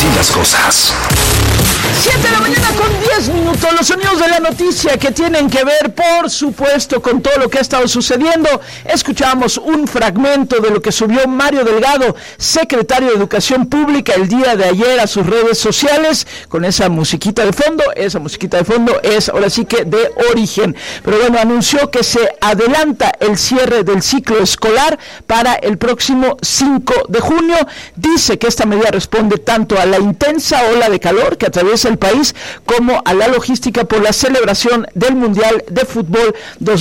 Así las cosas. 7 de la mañana con 10 minutos, los sonidos de la noticia que tienen que ver, por supuesto, con todo lo que ha estado sucediendo. Escuchamos un fragmento de lo que subió Mario Delgado, secretario de Educación Pública, el día de ayer a sus redes sociales, con esa musiquita de fondo. Esa musiquita de fondo es ahora sí que de origen. Pero bueno, anunció que se adelanta el cierre del ciclo escolar para el próximo 5 de junio. Dice que esta medida responde tanto a la intensa ola de calor que atraviesa el país como a la logística por la celebración del Mundial de Fútbol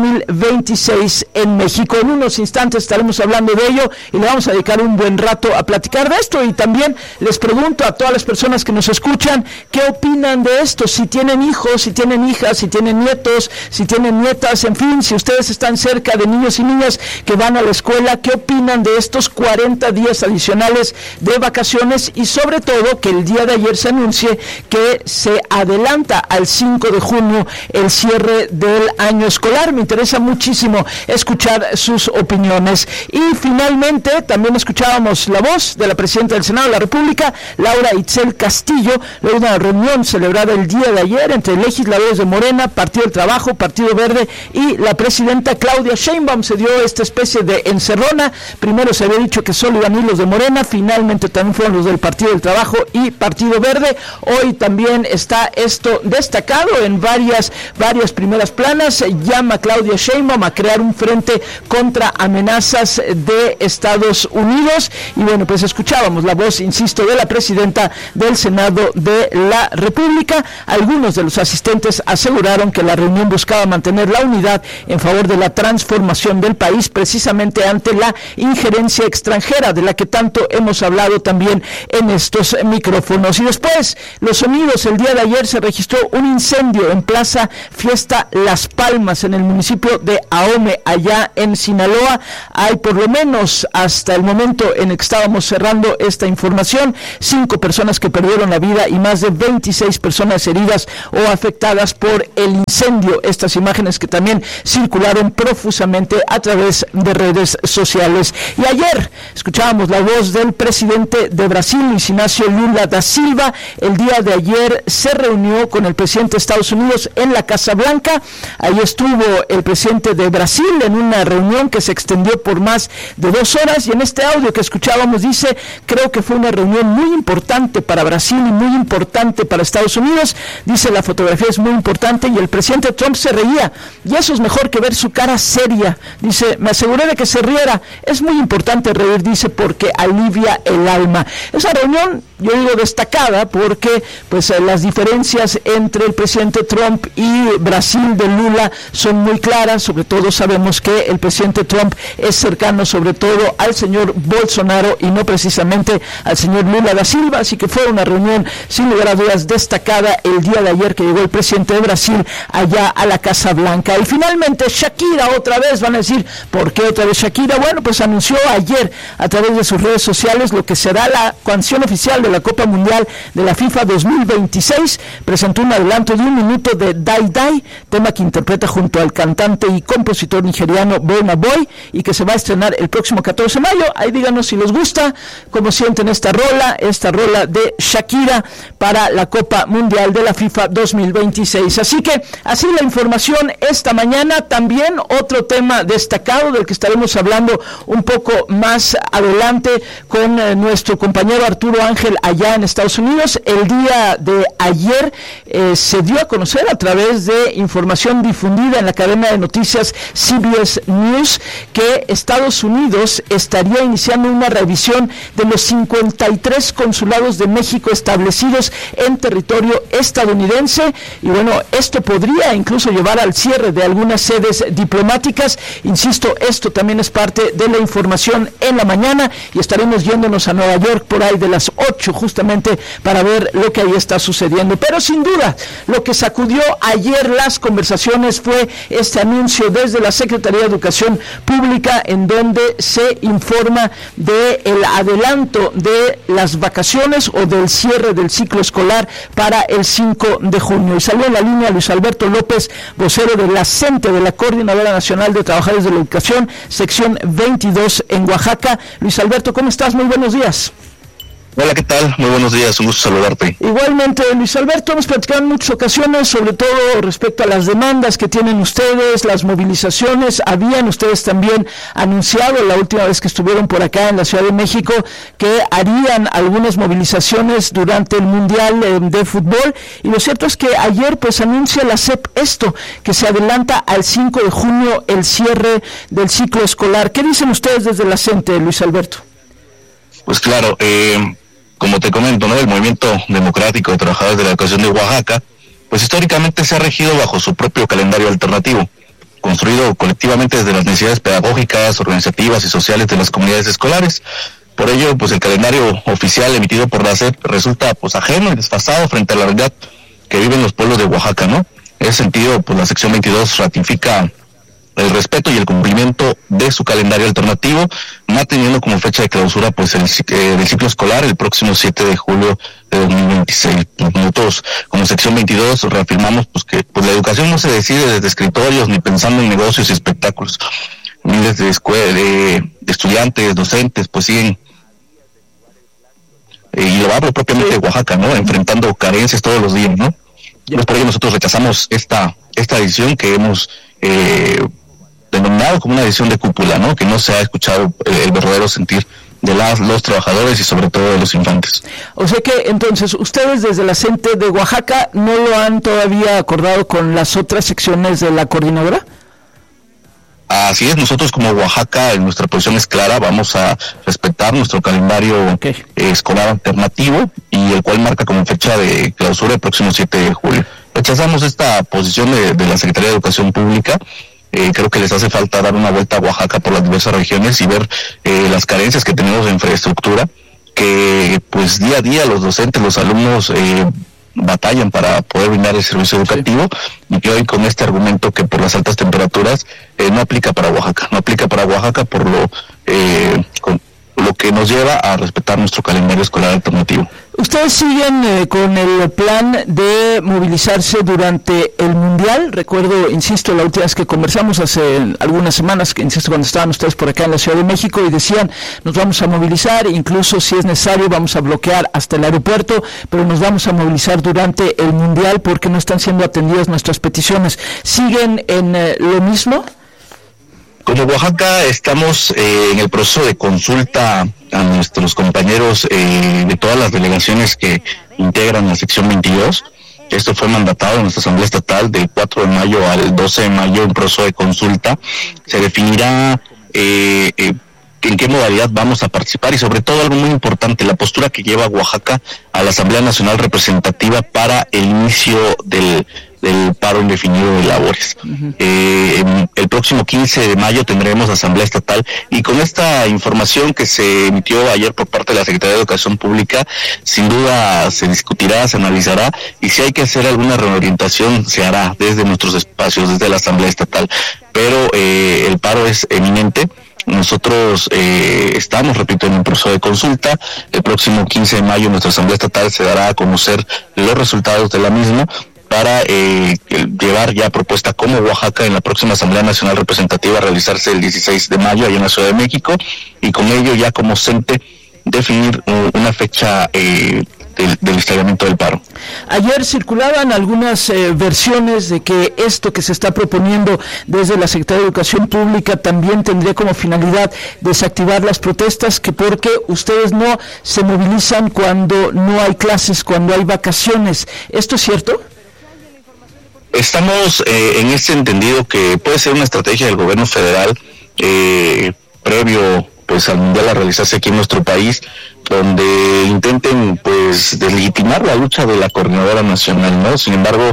2026 en México. En unos instantes estaremos hablando de ello y le vamos a dedicar un buen rato a platicar de esto, y también les pregunto a todas las personas que nos escuchan qué opinan de esto, si tienen hijos, si tienen hijas, si tienen nietos, si tienen nietas, en fin, si ustedes están cerca de niños y niñas que van a la escuela, qué opinan de estos 40 días adicionales de vacaciones, y sobre todo que el día de ayer se anuncie que se adelanta al 5 de junio el cierre del año escolar. Me interesa muchísimo escuchar sus opiniones. Y finalmente también escuchábamos la voz de la presidenta del Senado de la República, Laura Itzel Castillo, de una reunión celebrada el día de ayer entre legisladores de Morena, Partido del Trabajo, Partido Verde y la presidenta Claudia Sheinbaum. Se dio esta especie de encerrona. Primero se había dicho que solo iban a ir los de Morena, finalmente también fueron los del Partido del Trabajo y Partido Verde. Hoy también está esto destacado en varias primeras planas. Llama Claudia Sheinbaum a crear un frente contra amenazas de Estados Unidos. Y bueno, pues escuchábamos la voz, insisto, de la presidenta del Senado de la República. Algunos de los asistentes aseguraron que la reunión buscaba mantener la unidad en favor de la transformación del país, precisamente ante la injerencia extranjera de la que tanto hemos hablado también en estos micrófonos. Y después, los sonidos. El día de ayer se registró un incendio en Plaza Fiesta Las Palmas, en el municipio de Ahome, allá en Sinaloa. Hay por lo menos, hasta el momento en el que estábamos cerrando esta información, 5 personas que perdieron la vida y más de 26 personas heridas o afectadas por el incendio. Estas imágenes que también circularon profusamente a través de redes sociales. Y ayer escuchábamos la voz del presidente de Brasil, Luis Inácio Lula da Silva. El día de ayer se reunió con el presidente de Estados Unidos en la Casa Blanca. Ahí estuvo el presidente de Brasil en una reunión que se extendió por más de 2 horas, y en este audio que escuchábamos dice: creo que fue una reunión muy importante para Brasil y muy importante para Estados Unidos. Dice, la fotografía es muy importante, y el presidente Trump se reía, y eso es mejor que ver su cara seria. Dice, me aseguré de que se riera, es muy importante reír, dice, porque alivia el alma. Esa reunión, yo digo destacada, porque pues las diferencias entre el presidente Trump y Brasil de Lula son muy claras. Sobre todo sabemos que el presidente Trump es cercano sobre todo al señor Bolsonaro y no precisamente al señor Lula da Silva, así que fue una reunión sin lugar a dudas destacada el día de ayer que llegó el presidente de Brasil allá a la Casa Blanca. Y finalmente Shakira otra vez, van a decir, ¿por qué otra vez Shakira? Bueno, pues anunció ayer a través de sus redes sociales lo que será la canción oficial de la Copa Mundial de la FIFA 2026, presentó un adelanto de 1 minuto de Die Die, tema que interpreta junto al cantante y compositor nigeriano Burna Boy, y que se va a estrenar el próximo 14 de mayo. Ahí díganos si les gusta, cómo sienten esta rola de Shakira para la Copa Mundial de la FIFA 2026. Así que, así la información esta mañana. También otro tema destacado del que estaremos hablando un poco más adelante con nuestro compañero Arturo Ángel allá en Estados Unidos. El día de ayer se dio a conocer a través de información difundida en la cadena de noticias CBS News que Estados Unidos estaría iniciando una revisión de los 53 consulados de México establecidos en territorio estadounidense, y bueno, esto podría incluso llevar al cierre de algunas sedes diplomáticas. Insisto, esto también es parte de la información en la mañana, y estaremos yéndonos a Nueva York por ahí de las 8 justamente para ver lo que ahí está sucediendo. Pero sin duda, lo que sacudió ayer las conversaciones fue este anuncio desde la Secretaría de Educación Pública, en donde se informa del adelanto de las vacaciones o del cierre del ciclo escolar para el 5 de junio. Y salió en la línea Luis Alberto López, vocero de la CENTE, de la Coordinadora Nacional de Trabajadores de la Educación, sección 22 en Oaxaca. Luis Alberto, ¿cómo estás? Muy buenos días. Hola, ¿qué tal? Muy buenos días, un gusto saludarte. Igualmente, Luis Alberto, hemos platicado en muchas ocasiones, sobre todo respecto a las demandas que tienen ustedes, las movilizaciones. Habían ustedes también anunciado la última vez que estuvieron por acá en la Ciudad de México que harían algunas movilizaciones durante el Mundial de Fútbol. Y lo cierto es que ayer pues anuncia la SEP esto, que se adelanta al 5 de junio el cierre del ciclo escolar. ¿Qué dicen ustedes desde la CENTE, Luis Alberto? Pues claro, como te comento, ¿no? El Movimiento Democrático de Trabajadores de la Educación de Oaxaca, pues históricamente se ha regido bajo su propio calendario alternativo, construido colectivamente desde las necesidades pedagógicas, organizativas y sociales de las comunidades escolares. Por ello, pues el calendario oficial emitido por la SEP resulta pues ajeno y desfasado frente a la realidad que viven los pueblos de Oaxaca, ¿no? En ese sentido, pues la sección 22 ratifica el respeto y el cumplimiento de su calendario alternativo, manteniendo como fecha de clausura pues el ciclo escolar el próximo 7 de julio de 2026. Nosotros, como sección 22, reafirmamos pues que pues la educación no se decide desde escritorios ni pensando en negocios y espectáculos. Miles de estudiantes, docentes, pues siguen y lo hablo propiamente de Oaxaca, ¿no? Enfrentando carencias todos los días, ¿no? Pues por ello nosotros rechazamos esta decisión que hemos denominado como una decisión de cúpula, ¿no? Que no se ha escuchado el verdadero sentir de los trabajadores y sobre todo de los infantes. O sea que entonces ustedes desde la CENTE de Oaxaca no lo han todavía acordado con las otras secciones de la coordinadora. Así es, nosotros como Oaxaca, nuestra posición es clara, vamos a respetar nuestro calendario escolar alternativo y el cual marca como fecha de clausura el próximo 7 de julio. Rechazamos esta posición de la Secretaría de Educación Pública. Creo que les hace falta dar una vuelta a Oaxaca por las diversas regiones y ver las carencias que tenemos de infraestructura, que pues día a día los docentes, los alumnos batallan para poder brindar el servicio educativo, y que hoy con este argumento que por las altas temperaturas no aplica para Oaxaca, por lo que nos lleva a respetar nuestro calendario escolar alternativo. ¿Ustedes siguen con el plan de movilizarse durante el Mundial? Recuerdo, insisto, la última vez que conversamos hace algunas semanas, que insisto, cuando estaban ustedes por acá en la Ciudad de México, y decían, nos vamos a movilizar, incluso si es necesario vamos a bloquear hasta el aeropuerto, pero nos vamos a movilizar durante el Mundial porque no están siendo atendidas nuestras peticiones. ¿Siguen en lo mismo? Como Oaxaca estamos en el proceso de consulta a nuestros compañeros de todas las delegaciones que integran la sección 22. Esto fue mandatado en nuestra Asamblea Estatal del 4 de mayo al 12 de mayo, un proceso de consulta. Se definirá en qué modalidad vamos a participar y sobre todo algo muy importante, la postura que lleva Oaxaca a la Asamblea Nacional Representativa para el inicio del paro indefinido de labores. El próximo 15 de mayo tendremos Asamblea Estatal, y con esta información que se emitió ayer por parte de la Secretaría de Educación Pública, sin duda se discutirá, se analizará, y si hay que hacer alguna reorientación se hará desde nuestros espacios, desde la Asamblea Estatal. Pero el paro es eminente. Nosotros estamos, repito, en un proceso de consulta. El próximo 15 de mayo nuestra Asamblea Estatal se dará a conocer los resultados de la misma para llevar ya propuesta como Oaxaca en la próxima Asamblea Nacional Representativa a realizarse el 16 de mayo allá en la Ciudad de México, y con ello ya como CENTE definir una fecha del instalamiento del paro. Ayer circulaban algunas versiones de que esto que se está proponiendo desde la Secretaría de Educación Pública también tendría como finalidad desactivar las protestas, que porque ustedes no se movilizan cuando no hay clases, cuando hay vacaciones. ¿Esto es cierto? Estamos en este entendido que puede ser una estrategia del gobierno federal previo pues al mundial a realizarse aquí en nuestro país, donde intenten pues deslegitimar la lucha de la coordinadora nacional, ¿no? Sin embargo,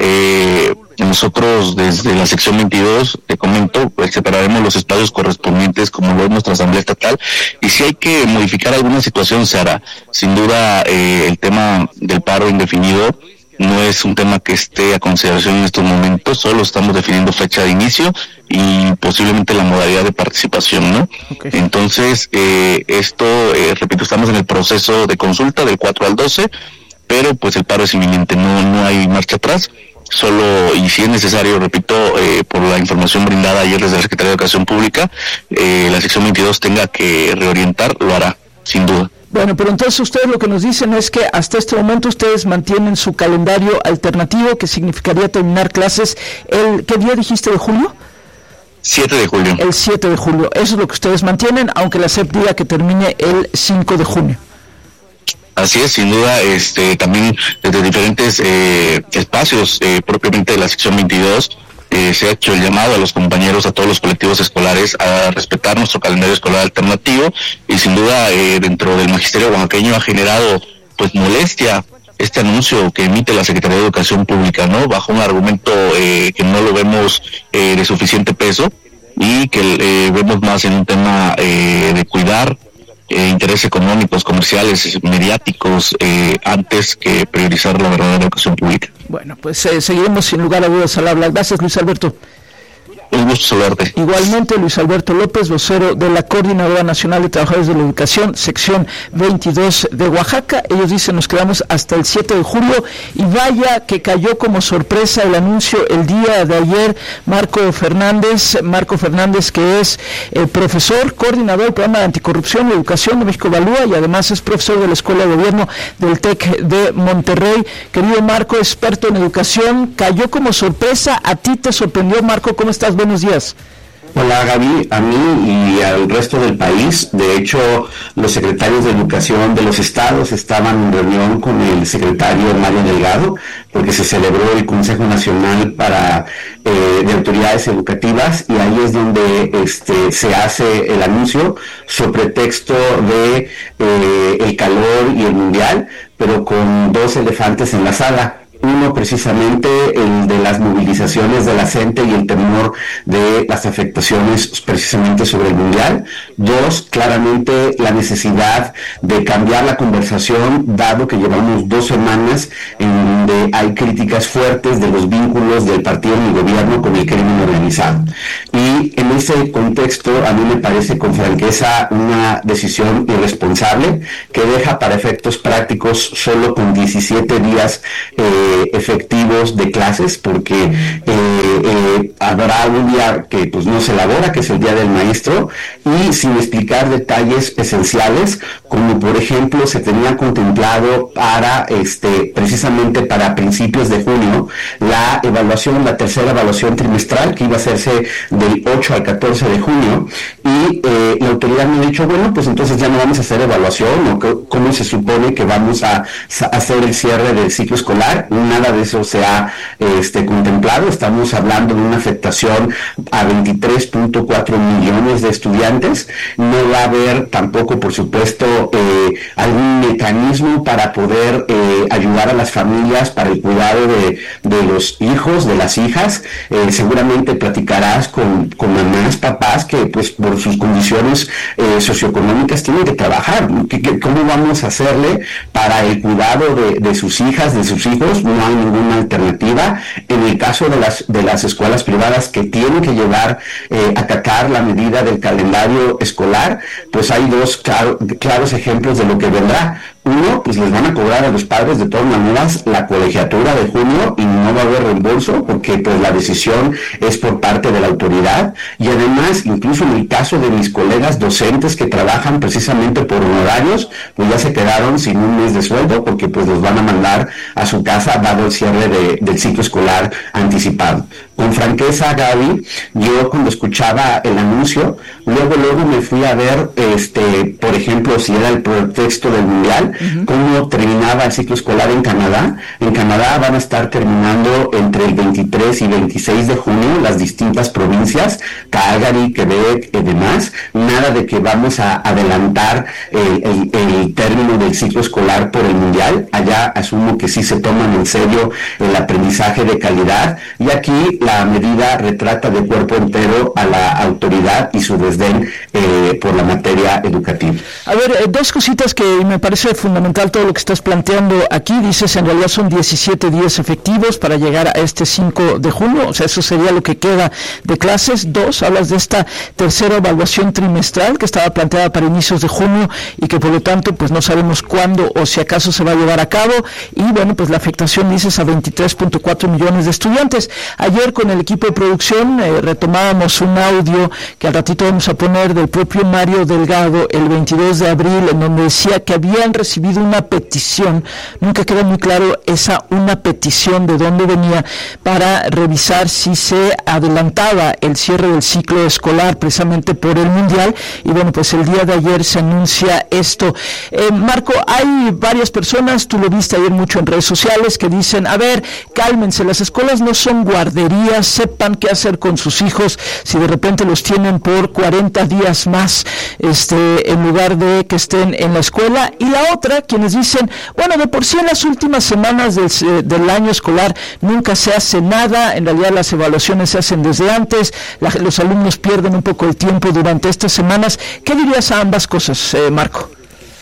nosotros desde la sección 22, te comento, pues separaremos los espacios correspondientes como lo es nuestra Asamblea Estatal, y si hay que modificar alguna situación se hará. Sin duda el tema del paro indefinido no es un tema que esté a consideración en estos momentos, solo estamos definiendo fecha de inicio y posiblemente la modalidad de participación, ¿no? Okay. Entonces, repito, estamos en el proceso de consulta del 4 al 12, pero pues el paro es inminente, no hay marcha atrás, solo, y si es necesario, repito, por la información brindada ayer desde la Secretaría de Educación Pública, la sección 22 tenga que reorientar, lo hará. sin duda. Bueno, pero entonces ustedes lo que nos dicen es que hasta este momento ustedes mantienen su calendario alternativo, que significaría terminar clases ¿qué día dijiste de julio? 7 de julio. El 7 de julio, eso es lo que ustedes mantienen, aunque la SEP diga que termine el 5 de junio. Así es, sin duda, también desde diferentes espacios, propiamente de la sección 22, se ha hecho el llamado a los compañeros, a todos los colectivos escolares, a respetar nuestro calendario escolar alternativo, y sin duda dentro del magisterio oaxaqueño ha generado pues molestia este anuncio que emite la Secretaría de Educación Pública, ¿no? Bajo un argumento que no lo vemos de suficiente peso, y que vemos más en un tema de cuidar intereses económicos, comerciales, mediáticos, antes que priorizar la verdadera educación pública. Bueno, pues seguiremos sin lugar a dudas al habla. Gracias, Luis Alberto. Un gusto saludarte. Igualmente, Luis Alberto López, vocero de la Coordinadora Nacional de Trabajadores de la Educación, sección 22 de Oaxaca. Ellos dicen, nos quedamos hasta el 7 de julio, y vaya que cayó como sorpresa el anuncio el día de ayer. Marco Fernández, que es profesor, coordinador del Programa de Anticorrupción y Educación de México Evalúa, y además es profesor de la Escuela de Gobierno del TEC de Monterrey. Querido Marco, experto en educación, cayó como sorpresa. ¿A ti te sorprendió, Marco? ¿Cómo estás? Buenos días. Hola, Gaby, a mí y al resto del país. De hecho, los secretarios de educación de los estados estaban en reunión con el secretario Mario Delgado, porque se celebró el Consejo Nacional de Autoridades Educativas, y ahí es donde se hace el anuncio sobre texto de el calor y el mundial, pero con dos elefantes en la sala. Uno, precisamente, el de las movilizaciones de la gente y el temor de las afectaciones precisamente sobre el mundial. Dos, claramente la necesidad de cambiar la conversación, dado que llevamos 2 semanas en donde hay críticas fuertes de los vínculos del partido en el gobierno con el crimen organizado. Y en ese contexto, a mí me parece con franqueza una decisión irresponsable, que deja para efectos prácticos solo con 17 días efectivos de clases, porque habrá un día que pues no se elabora, que es el Día del Maestro, y sin explicar detalles esenciales, como por ejemplo se tenía contemplado para precisamente para principios de junio la tercera evaluación trimestral, que iba a hacerse del 8 al 14 de junio, y la autoridad me ha dicho, bueno, pues entonces ya no vamos a hacer evaluación, o cómo se supone que vamos a hacer el cierre del ciclo escolar. Nada de eso se ha contemplado. Estamos hablando de una afectación a 23.4 millones de estudiantes. No va a haber tampoco, por supuesto, algún mecanismo para poder ayudar a las familias para el cuidado de los hijos, de las hijas. Seguramente platicarás con mamás, papás que pues por sus condiciones socioeconómicas tienen que trabajar. ¿Cómo vamos a hacerle para el cuidado de sus hijas, de sus hijos? No hay ninguna alternativa. En el caso de las escuelas privadas que tienen que acatar la medida del calendario escolar, pues hay dos claros ejemplos de lo que vendrá. Uno, pues les van a cobrar a los padres de todas maneras la colegiatura de junio y no va a haber reembolso, porque pues la decisión es por parte de la autoridad. Y además, incluso en el caso de mis colegas docentes que trabajan precisamente por honorarios, pues ya se quedaron sin un mes de sueldo, porque pues los van a mandar a su casa dado el cierre del ciclo escolar anticipado. Con franqueza, Gaby, yo cuando escuchaba el anuncio, luego me fui a ver, por ejemplo, si era el pretexto del mundial, cómo terminaba el ciclo escolar en Canadá. En Canadá van a estar terminando entre el 23 y 26 de junio las distintas provincias, Calgary, Quebec y demás. Nada de que vamos a adelantar el término del ciclo escolar por el mundial. Allá asumo que sí se toman en serio el aprendizaje de calidad, y aquí la medida retrata de cuerpo entero a la autoridad y su desdén por la materia educativa. A ver, dos cositas que me parece fundamental todo lo que estás planteando aquí. Dices, en realidad son 17 días efectivos para llegar a este 5 de junio, o sea, eso sería lo que queda de clases. Dos, hablas de esta tercera evaluación trimestral que estaba planteada para inicios de junio y que por lo tanto pues no sabemos cuándo o si acaso se va a llevar a cabo, y bueno, pues la afectación, dices, a 23.4 millones de estudiantes. Ayer con el equipo de producción retomábamos un audio que al ratito vamos a poner del propio Mario Delgado el 22 de abril, en donde decía que habían recibido una petición, nunca queda muy claro una petición de dónde venía, para revisar si se adelantaba el cierre del ciclo escolar precisamente por el Mundial. Y bueno, pues el día de ayer se anuncia esto. Marco, hay varias personas, tú lo viste ayer mucho en redes sociales, que dicen, a ver, cálmense, las escuelas no son guarderías, sepan qué hacer con sus hijos si de repente los tienen por 40 días más, en lugar de que estén en la escuela. Y la otra, quienes dicen, bueno, de por sí en las últimas semanas del año escolar nunca se hace nada, en realidad las evaluaciones se hacen desde antes, los alumnos pierden un poco el tiempo durante estas semanas. ¿Qué dirías a ambas cosas, Marco?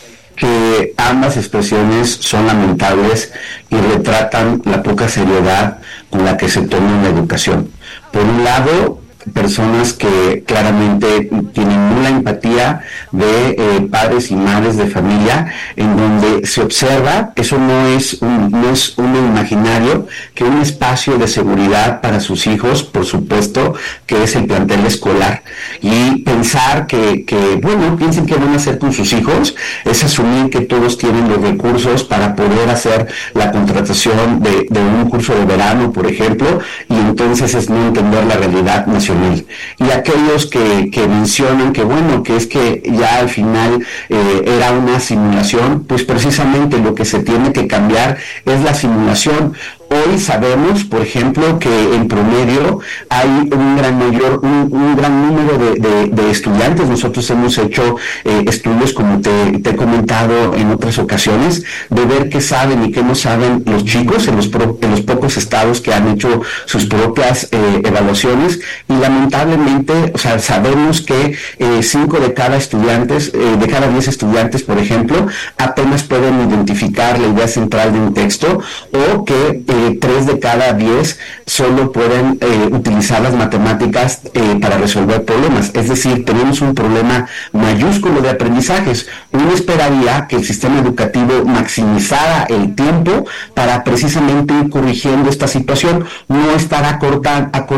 Que ambas expresiones son lamentables y retratan la poca seriedad con la que se toma la educación. Por un lado, personas que claramente tienen nula empatía de padres y madres de familia, en donde se observa, eso no es un imaginario, que un espacio de seguridad para sus hijos, por supuesto, que es el plantel escolar. Y pensar piensen que van a hacer con sus hijos, es asumir que todos tienen los recursos para poder hacer la contratación de un curso de verano, por ejemplo, y entonces es no entender la realidad nacional. Y aquellos que mencionan que es que ya al final era una simulación, pues precisamente lo que se tiene que cambiar es la simulación. Hoy sabemos, por ejemplo, que en promedio hay un gran número de estudiantes. Nosotros hemos hecho estudios, como te he comentado en otras ocasiones, de ver qué saben y qué no saben los chicos en los pocos estados que han hecho sus propias evaluaciones, y lamentablemente, sabemos que 5 de cada 10 estudiantes, por ejemplo, apenas pueden identificar la idea central de un texto, o que 3 de cada 10 solo pueden utilizar las matemáticas para resolver problemas. Es decir, tenemos un problema mayúsculo de aprendizajes. Uno esperaría que el sistema educativo maximizara el tiempo para precisamente ir corrigiendo esta situación, no estar acortando